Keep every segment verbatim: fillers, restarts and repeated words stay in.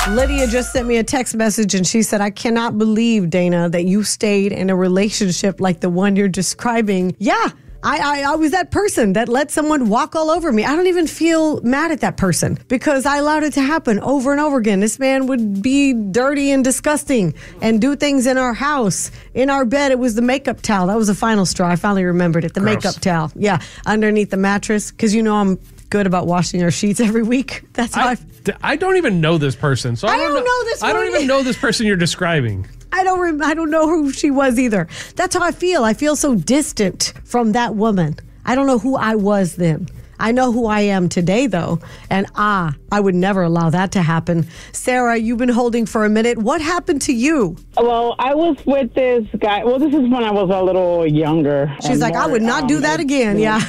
Lydia just sent me a text message and she said, I cannot believe, Dana, that you stayed in a relationship like the one you're describing. Yeah, I, I, I was that person that let someone walk all over me. I don't even feel mad at that person because I allowed it to happen over and over again. This man would be dirty and disgusting and do things in our house, in our bed. It was the makeup towel. That was the final straw. I finally remembered it. The Gross. makeup towel. Yeah, underneath the mattress because you know I'm good about washing our sheets every week. That's how I... I, I don't even know this person, so I, I don't know, know this I don't one. even know this person you're describing. I don't. Rem- I don't know who she was either. That's how I feel. I feel so distant from that woman. I don't know who I was then. I know who I am today, though, and ah, I would never allow that to happen. Sarah, you've been holding for a minute. What happened to you? Well, I was with this guy. Well, this is when I was a little younger. She's like, more, I would not um, do that again. Yeah.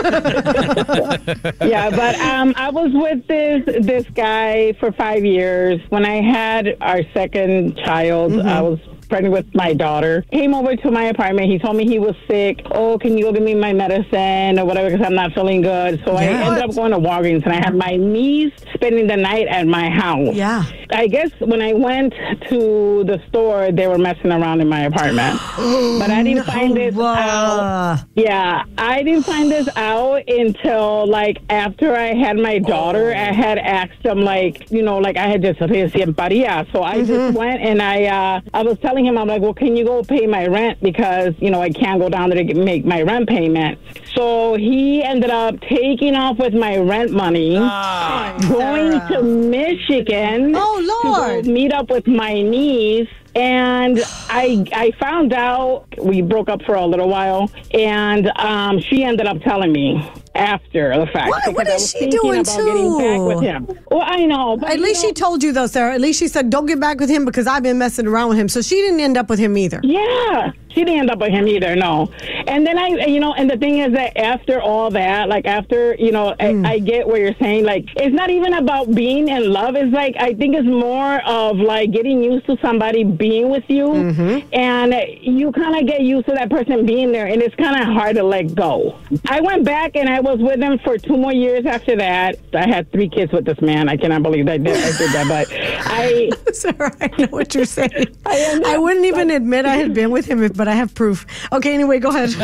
Yeah, but um, I was with this this guy for five years. When I had our second child, mm-hmm. I was pregnant with my daughter. Came over to my apartment. He told me he was sick. Oh, can you go give me my medicine or whatever because I'm not feeling good. So yeah. I ended up going to Walgreens and I had my niece spending the night at my house. Yeah. I guess when I went to the store, they were messing around in my apartment. But I didn't no. find this out. Yeah, I didn't find this out until like after I had my daughter. Oh. I had asked them like, you know, like I had just simpatia. So I mm-hmm. just went and I, uh, I was telling him, I'm like, well, can you go pay my rent because, you know, I can't go down there to get, make my rent payment. So he ended up taking off with my rent money, oh, going Sarah. to Michigan oh, Lord. to go meet up with my niece. And I I found out we broke up for a little while, and um, she ended up telling me after the fact. What, what is she doing about too? Getting back with him. Well, I know. But At least know, she told you though, Sarah. At least she said, don't get back with him because I've been messing around with him. So she didn't end up with him either. Yeah, she didn't end up with him either, no. And then I, you know, and the thing is that after all that, like after, you know, mm. I, I get what you're saying. Like, it's not even about being in love. It's like, I think it's more of like getting used to somebody being with you. Mm-hmm. And you kind of get used to that person being there. And it's kind of hard to let go. I went back and I was with him for two more years after that. I had three kids with this man. I cannot believe I did, I did that. But I... Sarah, I know what you're saying. I, I wouldn't even admit I had been with him, if, but I have proof. Okay, anyway, go ahead.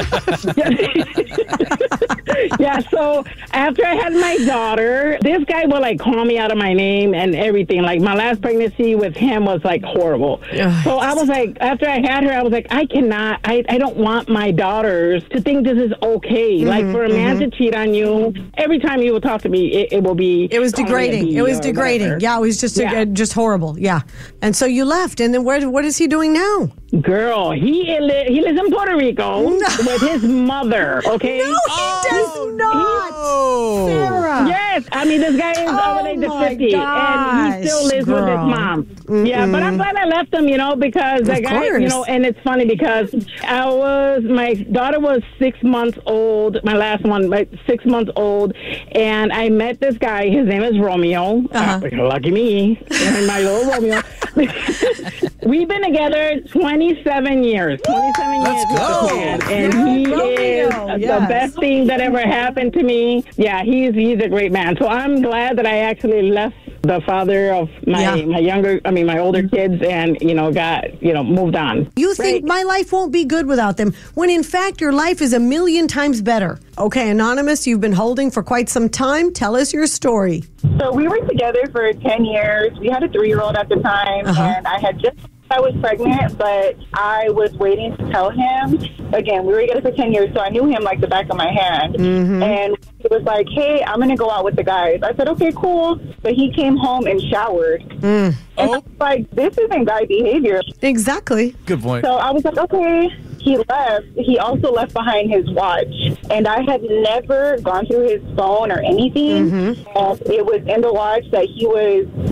Yeah, so after I had my daughter, this guy would like call me out of my name and everything. Like my last pregnancy with him was like horrible. Ugh. So I was like, after I had her, I was like, I cannot, I, I don't want my daughters to think this is okay. Mm-hmm, like for a man mm-hmm. to cheat on you, every time you will talk to me, it, it will be. It was degrading. It was degrading. Whatever. Yeah, it was just yeah. uh, just horrible. Yeah. And so you left. And then where? what is he doing now? Girl, he he lives in Puerto Rico no. with his mother, okay? No, he oh, does not. Oh. Sarah. Yes. I mean, this guy is oh over age fifty, gosh, and he still lives girl. with his mom. Mm-mm. Yeah, but I'm glad I left him, you know, because the guy, you know, and it's funny because I was, my daughter was six months old, my last one, like six months old, and I met this guy. His name is Romeo. Uh-huh. Uh, lucky me, my little Romeo. We've been together twenty-seven years. twenty-seven Let's years. go. Man, and yeah, he Romeo, is yes. the best thing that ever happened to me. Yeah, he's he's a great man. So I'm glad that I actually left the father of my yeah. my younger, I mean, my older kids, and, you know, got, you know, moved on. You think right. my life won't be good without them, when in fact your life is a million times better. Okay, Anonymous, you've been holding for quite some time. Tell us your story. So we were together for ten years. We had a three-year-old at the time, uh-huh. and I had just I was pregnant, but I was waiting to tell him. Again, we were together for ten years, so I knew him like the back of my hand. Mm-hmm. And he was like, hey, I'm going to go out with the guys. I said, okay, cool. But he came home and showered. Mm. And oh. I was like, this isn't guy behavior. Exactly. Good point. So I was like, okay. He left. He also left behind his watch. And I had never gone through his phone or anything. Mm-hmm. And it was in the watch that he was